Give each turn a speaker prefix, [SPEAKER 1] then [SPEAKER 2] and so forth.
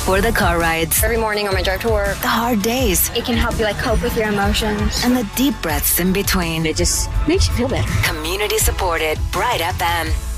[SPEAKER 1] for the car rides,
[SPEAKER 2] Every morning on my drive to work,
[SPEAKER 1] the hard days,
[SPEAKER 2] it can help you cope with your emotions.
[SPEAKER 1] and the deep breaths in between.
[SPEAKER 3] It just makes you feel better.
[SPEAKER 1] Community supported Bright FM.